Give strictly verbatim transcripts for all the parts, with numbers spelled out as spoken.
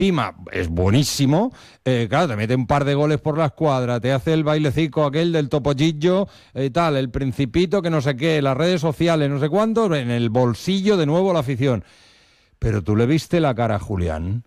Pima es buenísimo, eh, claro, te mete un par de goles por la escuadra, te hace el bailecito aquel del topollillo y eh, tal, el principito que no sé qué, las redes sociales, no sé cuánto, en el bolsillo de nuevo la afición. Pero tú le viste la cara a Julián,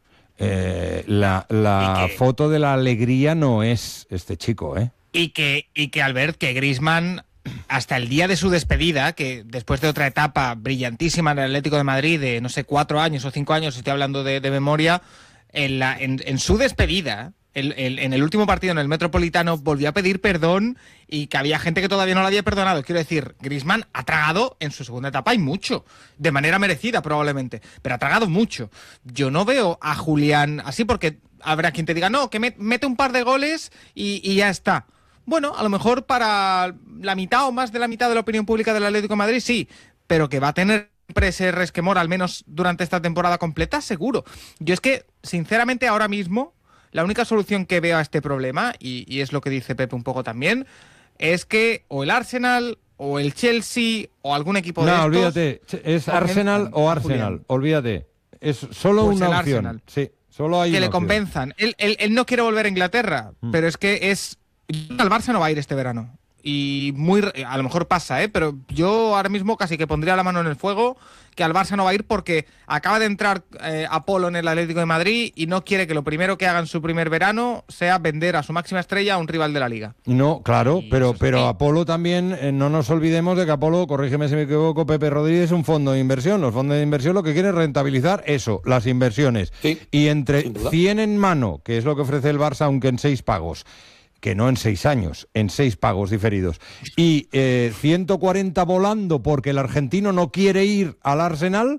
eh, la, la foto de la alegría no es este chico, ¿eh? Y que, y que Albert, que Griezmann, hasta el día de su despedida, que después de otra etapa brillantísima en el Atlético de Madrid, de no sé, cuatro años o cinco años, estoy hablando de, de memoria, en, la, en, en su despedida, el, el, en el último partido en el Metropolitano, volvió a pedir perdón y que había gente que todavía no lo había perdonado. Quiero decir, Griezmann ha tragado en su segunda etapa y mucho, de manera merecida probablemente, pero ha tragado mucho. Yo no veo a Julián así porque habrá quien te diga, no, que mete un par de goles y, y ya está. Bueno, a lo mejor para la mitad o más de la mitad de la opinión pública del Atlético de Madrid, sí, pero que va a tener siempre ese resquemor, al menos durante esta temporada completa, seguro. Yo es que, sinceramente, ahora mismo, la única solución que veo a este problema, y, y es lo que dice Pepe un poco también, es que o el Arsenal, o el Chelsea, o algún equipo no, de estos... No, olvídate, es Arsenal o Arsenal, olvídate. Es solo pues una opción. Arsenal. Sí, solo hay que una le opción. convenzan. Él, él, él no quiere volver a Inglaterra, mm. pero es que es... Al Barça no va a ir este verano. Y muy a lo mejor pasa, ¿eh? Pero yo ahora mismo casi que pondría la mano en el fuego que al Barça no va a ir porque acaba de entrar eh, Apolo en el Atlético de Madrid y no quiere que lo primero que haga en su primer verano sea vender a su máxima estrella a un rival de la Liga. No, claro, y pero pero sí. Apolo también, eh, no nos olvidemos de que Apolo, corrígeme si me equivoco, Pepe Rodríguez, es un fondo de inversión. Los fondos de inversión lo que quieren es rentabilizar eso, las inversiones. Sí, y entre cien en mano, que es lo que ofrece el Barça, aunque en seis pagos, que no en seis años, en seis pagos diferidos, y eh, ciento cuarenta volando porque el argentino no quiere ir al Arsenal,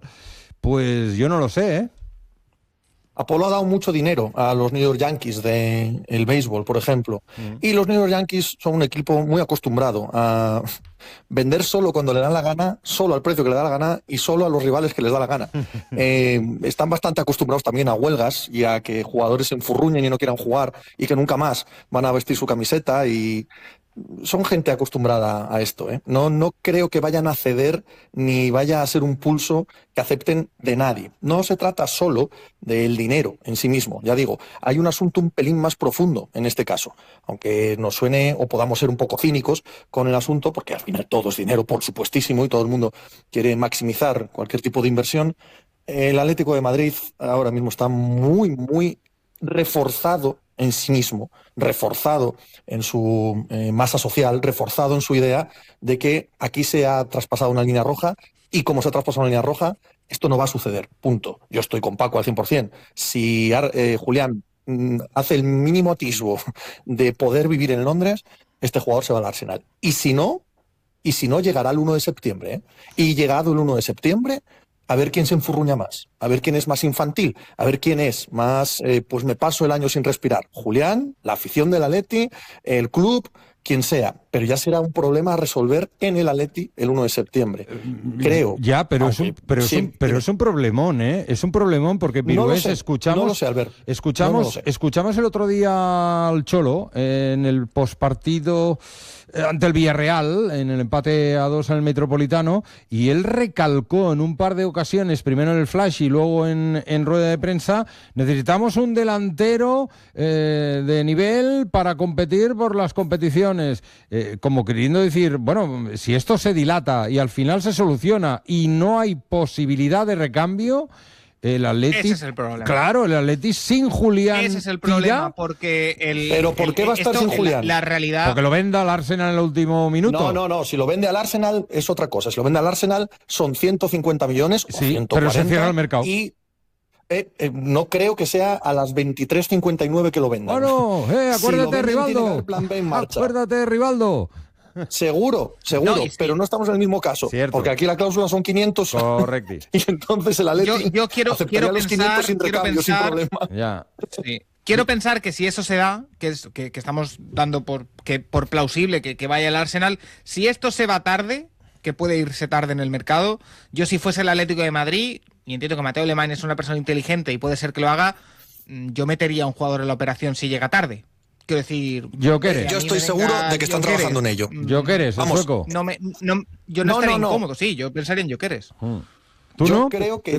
pues yo no lo sé, ¿eh? Apolo ha dado mucho dinero a los New York Yankees del de béisbol, por ejemplo, mm. y los New York Yankees son un equipo muy acostumbrado a vender solo cuando le dan la gana, solo al precio que le da la gana y solo a los rivales que les da la gana. eh, están bastante acostumbrados también a huelgas y a que jugadores se enfurruñen y no quieran jugar y que nunca más van a vestir su camiseta y... Son gente acostumbrada a esto, ¿eh? No, no creo que vayan a ceder ni vaya a ser un pulso que acepten de nadie. No se trata solo del dinero en sí mismo. Ya digo, hay un asunto un pelín más profundo en este caso. Aunque nos suene o podamos ser un poco cínicos con el asunto, porque al final todo es dinero, por supuestísimo, y todo el mundo quiere maximizar cualquier tipo de inversión. El Atlético de Madrid ahora mismo está muy, muy reforzado en sí mismo, reforzado en su eh, masa social, reforzado en su idea de que aquí se ha traspasado una línea roja y como se ha traspasado una línea roja, esto no va a suceder, punto. Yo estoy con Paco al cien por ciento. Si eh, Julián mm, hace el mínimo atisbo de poder vivir en Londres, este jugador se va al Arsenal. Y si no, y si no llegará el uno de septiembre. ¿eh? Y llegado el uno de septiembre, a ver quién se enfurruña más, a ver quién es más infantil, a ver quién es más, eh, pues me paso el año sin respirar. Julián, la afición del Atleti, el club, quien sea, pero ya será un problema a resolver en el Atleti el uno de septiembre, creo. Ya, pero, es un, pero, sí, es un, pero es un problemón, ¿eh? Es un problemón porque, Virués, no escuchamos, no lo sé, Albert. Escuchamos, no, no lo sé. escuchamos el otro día al Cholo en el postpartido ante el Villarreal, en el empate a dos en el Metropolitano, y él recalcó en un par de ocasiones, primero en el flash y luego en, en rueda de prensa, necesitamos un delantero eh, de nivel para competir por las competiciones, eh, como queriendo decir, bueno, si esto se dilata y al final se soluciona y no hay posibilidad de recambio, el Atleti, ese es el problema. Claro, el Atleti sin Julián. Ese es el problema, porque el. Pero ¿por qué el, va a estar esto, sin Julián? La, la realidad. Porque lo venda al Arsenal en el último minuto. No, no, no. Si lo vende al Arsenal es otra cosa. Si lo vende al Arsenal son ciento cincuenta millones. Sí, o ciento cuarenta, pero se cierra el mercado. Y eh, eh, no creo que sea a las veintitrés cincuenta y nueve que lo vendan. Bueno, eh, acuérdate, si Rivaldo. Plan B en marcha. Acuérdate, Rivaldo. Seguro, seguro, no, sí. Pero no estamos en el mismo caso. Cierto. Porque aquí la cláusula son quinientos. Correcto. Y entonces el Atleti yo, yo quiero, aceptaría quiero los pensar, quinientos sin recambio, sin pensar, problema. Ya. Sí. Quiero pensar que si eso se da, que, es, que, que estamos dando por, que, por plausible que, que vaya el Arsenal, si esto se va tarde, que puede irse tarde en el mercado, yo si fuese el Atlético de Madrid, y entiendo que Mateo Lemán es una persona inteligente y puede ser que lo haga, yo metería a un jugador en la operación si llega tarde. Quiero decir... Yo querés. Yo estoy seguro de que están trabajando en ello. Yo querés, Vamos. Sueco. No me, no, yo no, no estaría no, no. incómodo, sí, yo pensaría en Jokeres. ¿Tú yo no? creo que Pepe?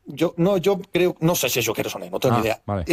Yo, no, yo creo, no sé si es Jokeres o no, no tengo Ah, ni idea. vale.